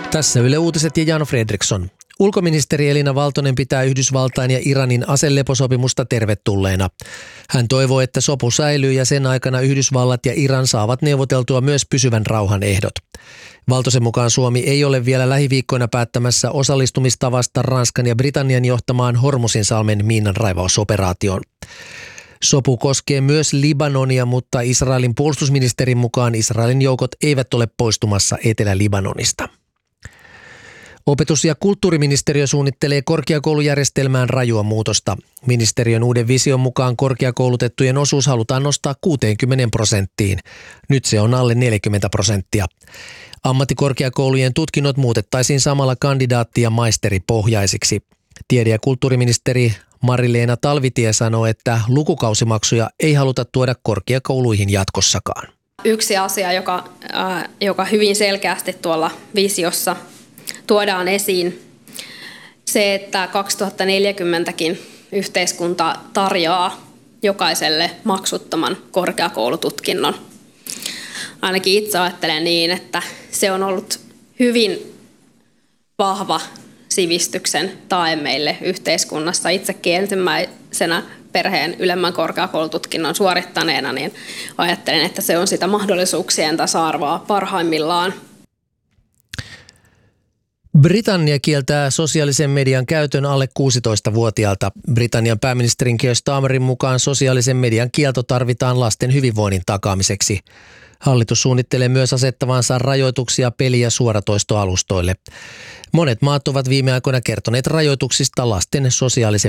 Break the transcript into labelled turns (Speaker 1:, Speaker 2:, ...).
Speaker 1: Tässä Yle Uutiset ja Jan Fredriksson. Ulkoministeri Elina Valtonen pitää Yhdysvaltain ja Iranin aseleposopimusta tervetulleena. Hän toivoo, että sopu säilyy ja sen aikana Yhdysvallat ja Iran saavat neuvoteltua myös pysyvän rauhan ehdot. Valtosen mukaan Suomi ei ole vielä lähiviikkoina päättämässä osallistumistavasta Ranskan ja Britannian johtamaan Hormuzinsalmen miinanraivausoperaatioon. Sopu koskee myös Libanonia, mutta Israelin puolustusministerin mukaan Israelin joukot eivät ole poistumassa Etelä-Libanonista. Opetus- ja kulttuuriministeriö suunnittelee korkeakoulujärjestelmään rajua muutosta. Ministeriön uuden vision mukaan korkeakoulutettujen osuus halutaan nostaa 60%. Nyt se on alle 40%. Ammattikorkeakoulujen tutkinnot muutettaisiin samalla kandidaatti- ja maisteripohjaisiksi. Tiede- ja kulttuuriministeri Mari-Leena Talvitie sanoo, että lukukausimaksuja ei haluta tuoda korkeakouluihin jatkossakaan.
Speaker 2: Yksi asia, joka hyvin selkeästi tuolla visiossa tuodaan esiin, se, että 2040kin yhteiskunta tarjoaa jokaiselle maksuttoman korkeakoulututkinnon. Ainakin itse ajattelen niin, että se on ollut hyvin vahva sivistyksen tae meille yhteiskunnassa. Itsekin ensimmäisenä perheen ylemmän korkeakoulututkinnon suorittaneena, niin ajattelen, että se on sitä mahdollisuuksien tasa-arvoa parhaimmillaan.
Speaker 1: Britannia kieltää sosiaalisen median käytön alle 16-vuotiaalta. Britannian pääministerin Keir Starmerin mukaan sosiaalisen median kielto tarvitaan lasten hyvinvoinnin takaamiseksi. Hallitus suunnittelee myös asettavansa rajoituksia peli- ja suoratoistoalustoille. Monet maat ovat viime aikoina kertoneet rajoituksista lasten sosiaalisen